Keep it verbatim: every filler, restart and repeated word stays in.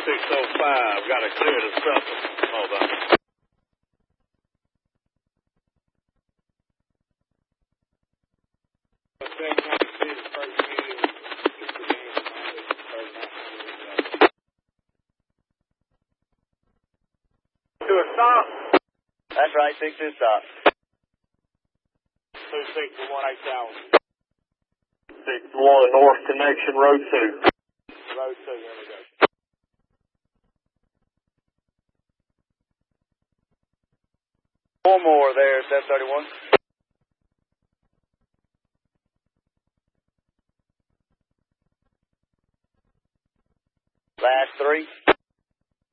six oh five. Got to clear the supper. Hold on. To a stop. That's right, six two stop. two six one eight thousand. six one North Connection, Road two. Road two, there we go. One more there, seven thirty-one.